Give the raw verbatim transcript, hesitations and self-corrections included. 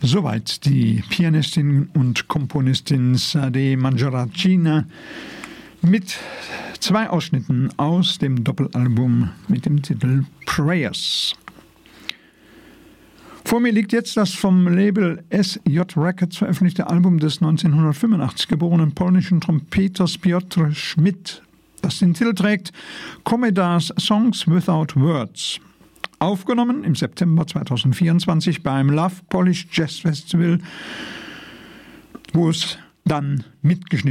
Soweit die Pianistin und Komponistin Sade Manjaracina mit zwei Ausschnitten aus dem Doppelalbum mit dem Titel Prayers. Vor mir liegt jetzt das vom Label S J Records veröffentlichte Album des neunzehnhundertfünfundachtzig geborenen polnischen Trompeters Piotr Schmidt, das den Titel trägt Komedas Songs Without Words. Aufgenommen im September zweitausendvierundzwanzig beim Love Polish Jazz Festival, wo es dann mitgeschnitten